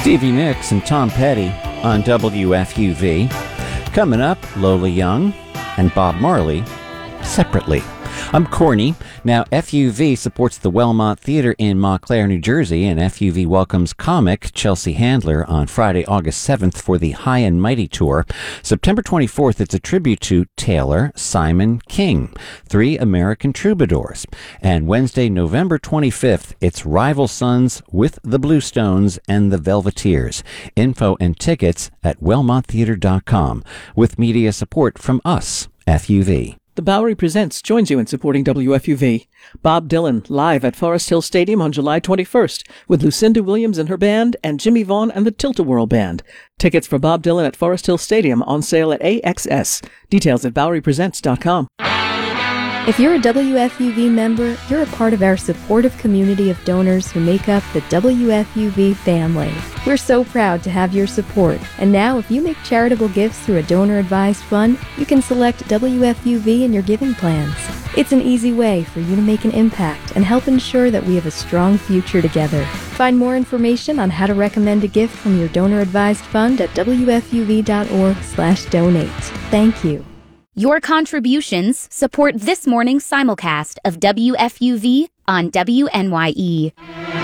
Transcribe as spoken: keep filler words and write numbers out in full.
Stevie Nicks and Tom Petty on W F U V. Coming up, Lola Young and Bob Marley separately. I'm Corny. Now, F U V supports the Wellmont Theater in Montclair, New Jersey, and F U V welcomes comic Chelsea Handler on Friday, August seventh for the High and Mighty Tour. September twenty-fourth, it's a tribute to Taylor Simon King, three American troubadours. And Wednesday, November twenty-fifth, it's Rival Sons with the Bluestones and the Velveteers. Info and tickets at wellmont theater dot com with media support from us, F U V. The Bowery Presents joins you in supporting W F U V. Bob Dylan live at Forest Hill Stadium on July twenty-first with Lucinda Williams and her band and Jimmy Vaughn and the Tilt-A-Whirl Band. Tickets for Bob Dylan at Forest Hill Stadium on sale at A X S. Details at bowery presents dot com. If you're a W F U V member, you're a part of our supportive community of donors who make up the W F U V family. We're so proud to have your support. And now, if you make charitable gifts through a donor-advised fund, you can select W F U V in your giving plans. It's an easy way for you to make an impact and help ensure that we have a strong future together. Find more information on how to recommend a gift from your donor-advised fund at W F U V dot org slash donate. Thank you. Your contributions support this morning's simulcast of W F U V on W N Y E.